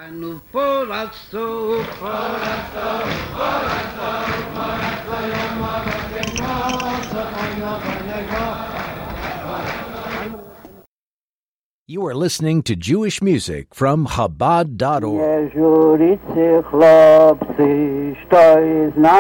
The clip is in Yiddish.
You are listening to Jewish music from Chabad.org.